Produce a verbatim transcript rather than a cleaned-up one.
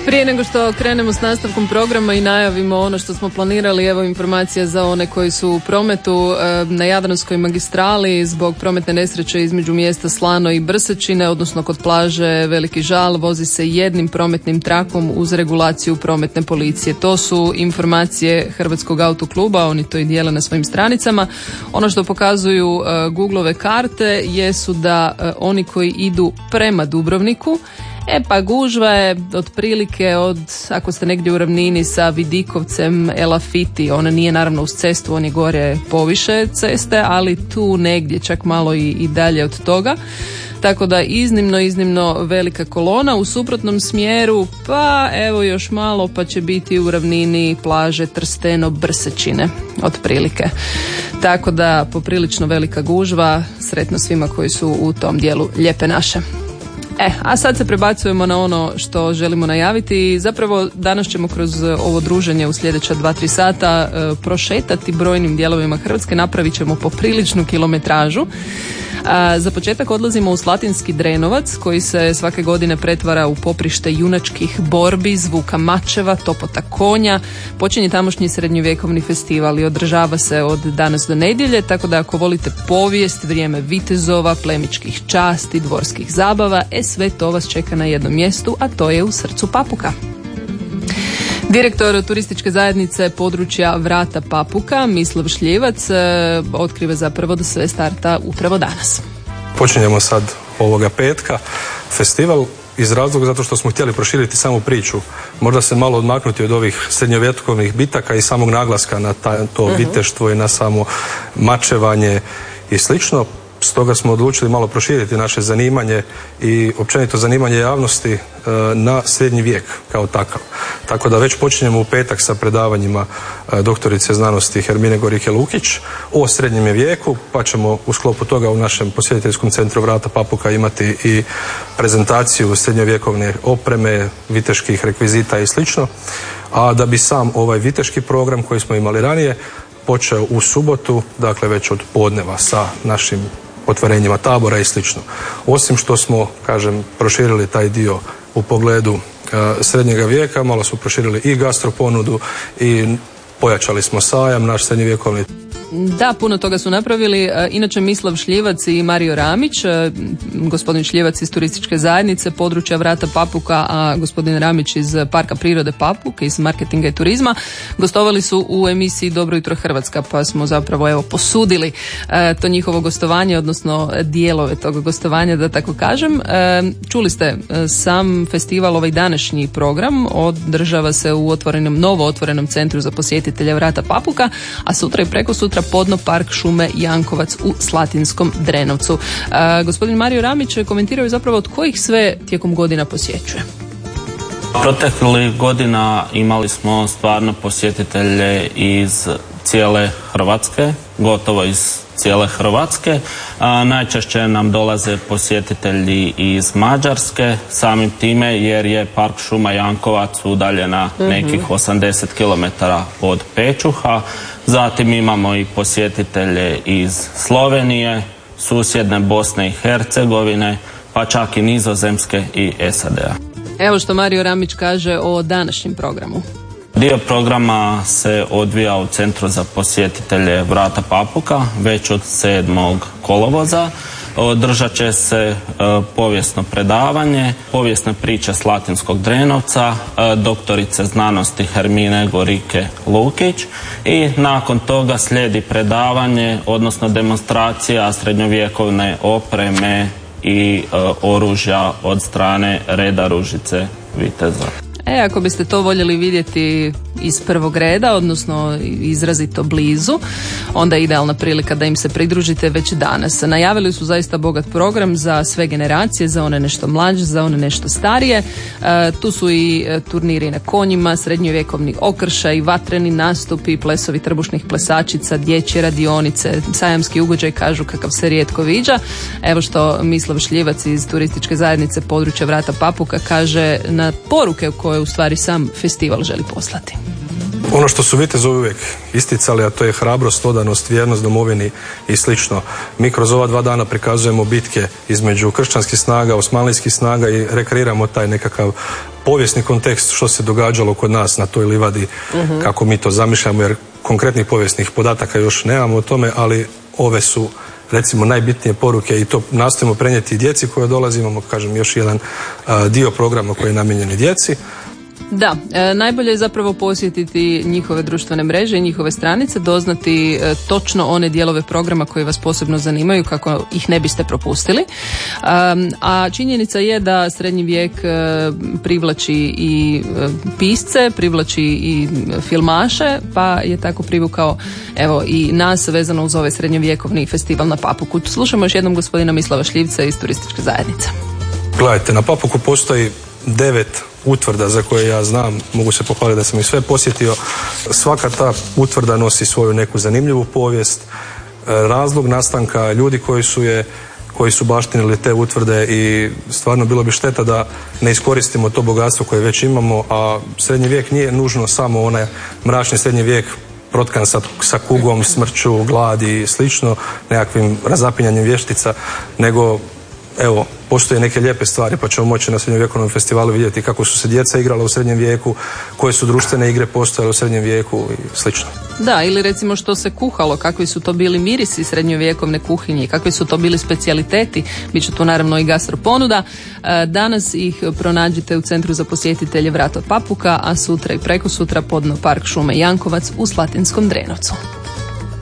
Prije nego što krenemo s nastavkom programa i najavimo ono što smo planirali, evo informacija za one koji su u prometu. Na Jadranskoj magistrali zbog prometne nesreće između mjesta Slano i Brsečine, odnosno kod plaže Veliki Žal, vozi se jednim prometnim trakom uz regulaciju prometne policije. To su informacije Hrvatskog autokluba, oni to i dijele na svojim stranicama. Ono što pokazuju Googleove karte jesu da oni koji idu prema Dubrovniku, E pa gužva je otprilike od, ako ste negdje u ravnini sa Vidikovcem, Elafiti, ona nije naravno uz cestu, on je gore poviše ceste, ali tu negdje čak malo i, i dalje od toga. Tako da iznimno, iznimno velika kolona. U suprotnom smjeru, pa evo još malo pa će biti u ravnini plaže Trsteno, Brsečine, otprilike. Tako da poprilično velika gužva, sretno svima koji su u tom dijelu Lijepe naše. E, a sad se prebacujemo na ono što želimo najaviti. Zapravo danas ćemo kroz ovo druženje u sljedeća dva tri sata e, prošetati brojnim dijelovima Hrvatske, napravit ćemo popriličnu kilometražu. A, za početak odlazimo u Slatinski Drenovac koji se svake godine pretvara u poprište junačkih borbi, zvuka mačeva, topota konja. Počinje tamošnji srednjovjekovni festival i održava se od danas do nedjelje, tako da ako volite povijest, vrijeme vitezova, plemičkih časti, dvorskih zabava, e sve to vas čeka na jednom mjestu, a to je u srcu Papuka. Direktor turističke zajednice područja Vrata Papuka, Mislav Šljivac, otkriva zapravo da sve starta upravo danas. Počinjemo sad ovoga petka festival iz razloga zato što smo htjeli proširiti samu priču, možda se malo odmaknuti od ovih srednjovjekovnih bitaka i samog naglaska na ta, to uh-huh. viteštvo i na samo mačevanje i slično. Stoga smo odlučili malo proširiti naše zanimanje i općenito zanimanje javnosti e, na srednji vijek kao takav. Tako da već počinjemo u petak sa predavanjima e, doktorice znanosti Hermine Gorike-Lukić o srednjem vijeku, pa ćemo u sklopu toga u našem posjetiteljskom centru Vrata Papuka imati i prezentaciju srednjovjekovne opreme, viteških rekvizita i slično. A da bi sam ovaj viteški program koji smo imali ranije počeo u subotu, dakle već od podneva sa našim otvorenjima tabora i slično. Osim što smo, kažem, proširili taj dio u pogledu uh, srednjega vijeka, malo smo proširili i gastroponudu i pojačali smo sajam, naš srednjovjekovni. Da, puno toga su napravili. Inače, Mislav Šljivac i Mario Ramić, gospodin Šljivac iz turističke zajednice područja Vrata Papuka, a gospodin Ramić iz Parka prirode Papuk, iz marketinga i turizma, gostovali su u emisiji Dobro jutro Hrvatska, pa smo zapravo evo posudili to njihovo gostovanje, odnosno dijelove tog gostovanja, da tako kažem. Čuli ste, sam festival, ovaj današnji program održava se u otvorenom, novo otvorenom centru za posjetitelja Vrata Papuka, a sutra i preko sutra podno Park šume Jankovac u Slatinskom Drenovcu. A, gospodin Mario Ramić komentirao je zapravo od kojih sve tijekom godina posjećuje. Proteklih godina imali smo stvarno posjetitelje iz cijele Hrvatske, gotovo iz cijele Hrvatske. A, najčešće nam dolaze posjetitelji iz Mađarske, samim time jer je Park šuma Jankovac udaljena mm-hmm. nekih osamdeset kilometara od Pečuha. Zatim imamo i posjetitelje iz Slovenije, susjedne Bosne i Hercegovine, pa čak i Nizozemske i S A D-a. Evo što Mario Ramić kaže o današnjem programu. Dio programa se odvija u Centru za posjetitelje Vrata Papuka već od sedmog kolovoza. Održat će se e, povijesno predavanje, povijesne priče Slatinskog Drenovca, e, doktorice znanosti Hermine Gorike-Lukić i nakon toga slijedi predavanje, odnosno demonstracija srednjovjekovne opreme i e, oružja od strane Reda Ružice Viteza. E, ako biste to voljeli vidjeti iz prvog reda, odnosno izrazito blizu, onda je idealna prilika da im se pridružite već danas. Najavili su zaista bogat program za sve generacije, za one nešto mlađe, za one nešto starije. E, tu su i turniri na konjima, srednjovjekovni okršaj, vatreni nastupi, plesovi trbušnih plesačica, dječje radionice, sajamski ugođaj, kažu kakav se rijetko viđa. Evo što Mislav Šljivac iz turističke zajednice područja Vrata Papuka kaže na poruke koje u stvari sam festival želi poslati. Ono što su vitezovi uvijek isticali, a to je hrabrost, odanost, vjernost domovini i slično. Mi kroz ova dva dana prikazujemo bitke između kršćanskih snaga, osmanlijskih snaga i rekreiramo taj nekakav povijesni kontekst što se događalo kod nas na toj livadi, uh-huh. kako mi to zamišljamo, jer konkretnih povijesnih podataka još nemamo o tome, ali ove su recimo najbitnije poruke i to nastojimo prenijeti djeci koja dolazi. Imamo, kažem, još jedan a, dio programa koji je namijenjen djeci. Da, e, najbolje je zapravo posjetiti njihove društvene mreže i njihove stranice, doznati e, točno one dijelove programa koji vas posebno zanimaju kako ih ne biste propustili. E, a činjenica je da srednji vijek e, privlači i e, pisce, privlači i filmaše, pa je tako privukao evo i nas vezano uz ovaj srednjovjekovni festival na Papuku. Slušamo još jednom gospodina Mislava Šljivca iz turističke zajednice. Gledajte, na Papuku postoji devet utvrda za koje ja znam, mogu se pohvaliti da sam ih sve posjetio. Svaka ta utvrda nosi svoju neku zanimljivu povijest, razlog nastanka, ljudi koji su je koji su baštinili te utvrde i stvarno bilo bi šteta da ne iskoristimo to bogatstvo koje već imamo, a srednji vijek nije nužno samo onaj mračni srednji vijek protkan sa, sa kugom, smrću, gladi i slično, nekakvim razapinjanjem vještica, nego evo, postoje neke lijepe stvari, pa ćemo moći na srednjovjekovnom festivalu vidjeti kako su se djeca igrala u srednjem vijeku, koje su društvene igre postojale u srednjem vijeku i slično. Da, ili recimo što se kuhalo, kakvi su to bili mirisi srednjovjekovne kuhinje, kakvi su to bili specijaliteti, bit će tu naravno i gastroponuda. Danas ih pronađite u Centru za posjetitelje Vrata Papuka, a sutra i preko sutra podno Park šume Jankovac u Slatinskom Drenovcu.